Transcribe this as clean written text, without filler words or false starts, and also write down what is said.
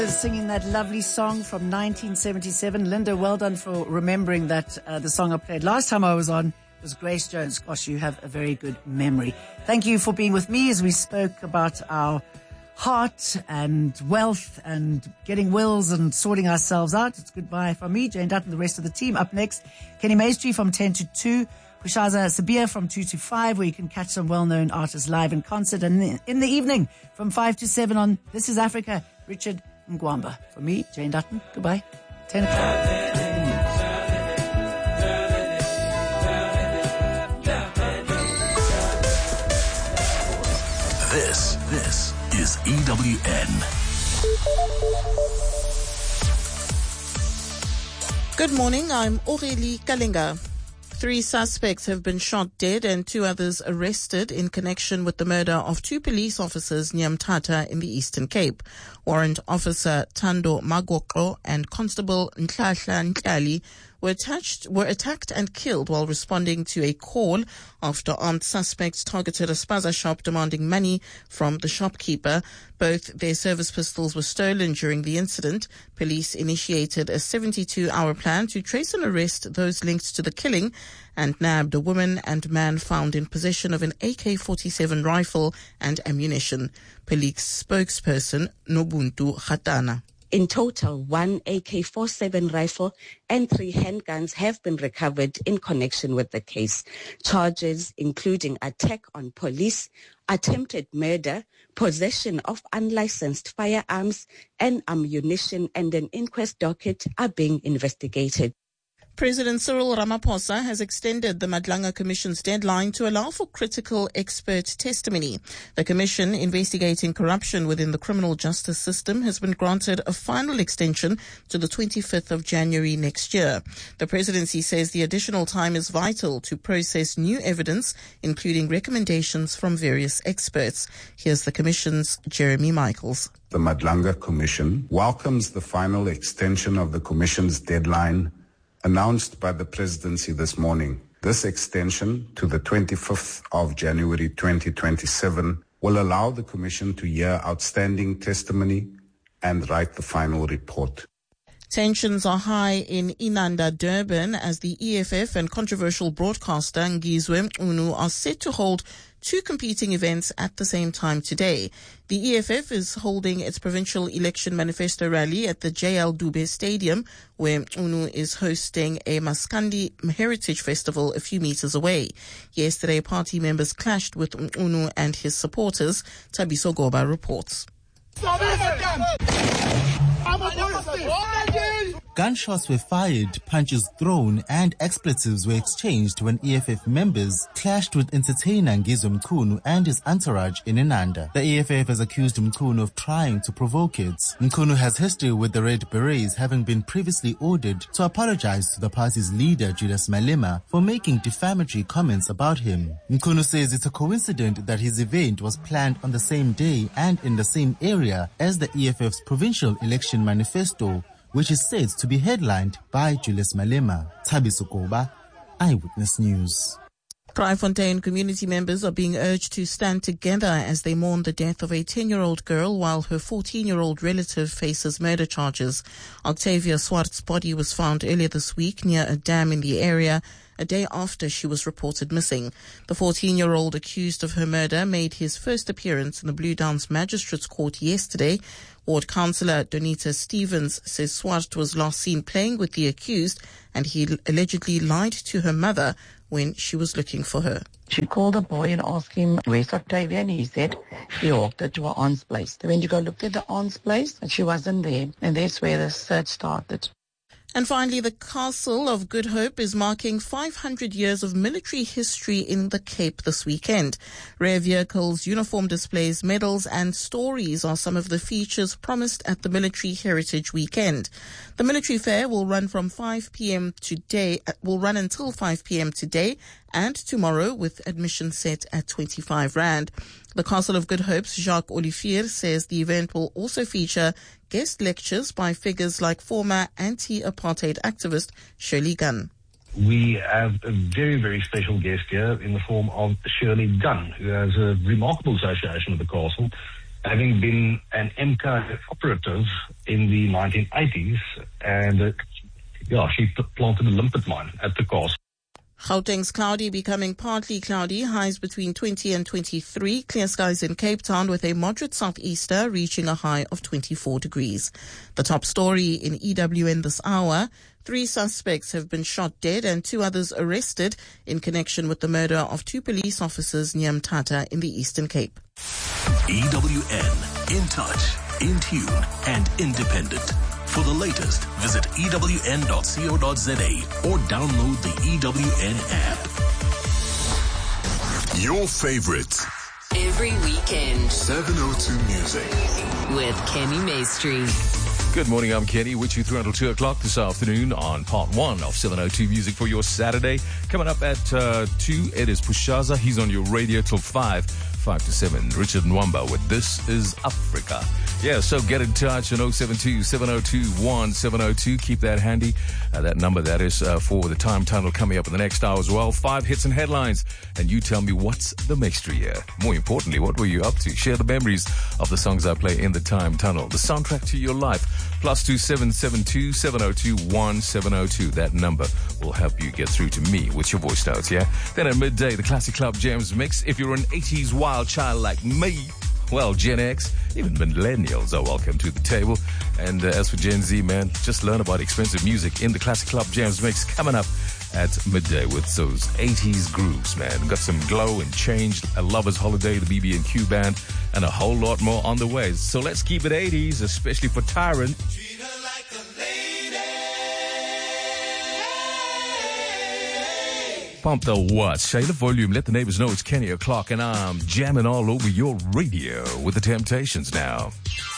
Singing that lovely song from 1977. Linda, well done for remembering that. The song I played last time I was on was Grace Jones. Gosh, you have a very good memory. Thank you for being with me as we spoke about our heart and wealth and getting wills and sorting ourselves out. It's goodbye from me, Jane Dutton, the rest of the team. Up next, Kenny Maestri from 10 to 2. Kushaza Sabir from 2 to 5, where you can catch some well-known artists live in concert. And in the evening, from 5 to 7 on This Is Africa, Richard Ngwamba. For me, Jane Dutton, goodbye. 10 o'clock. This is EWN. Good morning, I'm Aurélie Kalinga. 3 suspects have been shot dead and 2 others arrested in connection with the murder of 2 police officers near Mthatha in the Eastern Cape. Warrant Officer Thando Magokro and Constable Nhlahla Ntlali were attacked and killed while responding to a call after armed suspects targeted a spaza shop demanding money from the shopkeeper. Both their service pistols were stolen during the incident. Police initiated a 72-hour plan to trace and arrest those linked to the killing and nabbed a woman and man found in possession of an AK-47 rifle and ammunition. Police spokesperson Nobuntu Khatana. In total, 1 AK-47 rifle and 3 handguns have been recovered in connection with the case. Charges including attack on police, attempted murder, possession of unlicensed firearms and ammunition, and an inquest docket are being investigated. President Cyril Ramaphosa has extended the Madlanga Commission's deadline to allow for critical expert testimony. The commission investigating corruption within the criminal justice system has been granted a final extension to the 25th of January next year. The presidency says the additional time is vital to process new evidence, including recommendations from various experts. Here's the commission's Jeremy Michaels. The Madlanga Commission welcomes the final extension of the commission's deadline announced by the presidency this morning. This extension to the 25th of January 2027 will allow the commission to hear outstanding testimony and write the final report. Tensions are high in Inanda, Durban, as the EFF and controversial broadcaster Ngizwe Mnguni are set to hold 2 competing events at the same time today. The EFF is holding its provincial election manifesto rally at the JL Dube Stadium, where Mnguni is hosting a Maskandi Heritage Festival a few meters away. Yesterday, party members clashed with Mnguni and his supporters. Tabiso Goba reports. Gunshots were fired, punches thrown, and expletives were exchanged when EFF members clashed with entertainer Ngizwe Mnguni and his entourage in Inanda. The EFF has accused Mnguni of trying to provoke it. Mnguni has history with the Red Berets, having been previously ordered to apologize to the party's leader, Julius Malema, for making defamatory comments about him. Mnguni says it's a coincidence that his event was planned on the same day and in the same area as the EFF's provincial election manifesto, which is said to be headlined by Julius Malema. Tabiso Goba, Eyewitness News. Kraaifontein community members are being urged to stand together as they mourn the death of a 10-year-old girl while her 14-year-old relative faces murder charges. Octavia Swart's body was found earlier this week near a dam in the area, a day after she was reported missing. The 14-year-old accused of her murder made his first appearance in the Blue Downs Magistrates Court yesterday. Ward Councillor Donita Stevens says Swart was last seen playing with the accused and he allegedly lied to her mother when she was looking for her. She called the boy and asked him, "Where's Octavia?" And he said he walked her to her aunt's place. They went to go look at the aunt's place and she wasn't there. And that's where the search started. And finally, the Castle of Good Hope is marking 500 years of military history in the Cape this weekend. Rare vehicles, uniform displays, medals and stories are some of the features promised at the Military Heritage Weekend. The military fair will run until 5 p.m. today and tomorrow, with admission set at 25 Rand. The Castle of Good Hope's Jacques Olivier says the event will also feature guest lectures by figures like former anti-apartheid activist Shirley Gunn. We have a very, very special guest here in the form of Shirley Gunn, who has a remarkable association with the castle. having been an MK operative in the 1980s, and she planted a limpet mine at the Kaas. Gauteng's cloudy becoming partly cloudy, highs between 20 and 23. Clear skies in Cape Town with a moderate southeaster reaching a high of 24 degrees. The top story in EWN this hour: 3 suspects have been shot dead and 2 others arrested in connection with the murder of 2 police officers near Mthatha in the Eastern Cape. EWN, in touch, in tune, and independent. For the latest, visit ewn.co.za or download the EWN app. Your favorites. Every weekend. 702 Music. With Kenny Maestri. Good morning, I'm Kenny, with you through until 2 o'clock this afternoon on part 1 of 702 Music for your Saturday. Coming up at 2, it is Pushaza. He's on your radio till 5 to 7. Richard Nwamba with This Is Africa. Yeah, so get in touch on 072-702-1702. Keep that handy. That number, that is for the time tunnel coming up in the next hour as well. 5 hits and headlines. And you tell me what's the mystery here. More importantly, what were you up to? Share the memories of the songs I play in the time tunnel. The soundtrack to your life. +2772-702-1702. That number will help you get through to me with your voice notes, yeah? Then at midday, the Classic Club Jams mix. If you're an 80s wild child like me, well, Gen X, even millennials are welcome to the table. And as for Gen Z, man, just learn about expensive music in the Classic Club Jams mix coming up at midday with those 80s grooves, man. Got some Glow and Change, A Lover's Holiday, the BB&Q Band, and a whole lot more on the way. So let's keep it 80s, especially for Tyrant. Pump the watts, share the volume, let the neighbors know it's Kenny o'clock, and I'm jamming all over your radio with the Temptations now.